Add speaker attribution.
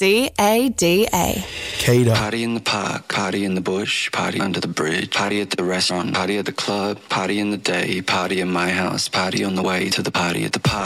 Speaker 1: CADA.
Speaker 2: CADA.
Speaker 3: Party in the park, party in the bush, party under the bridge, party at the restaurant, party at the club, party in the day, party in my house, party on the way to the party at the park.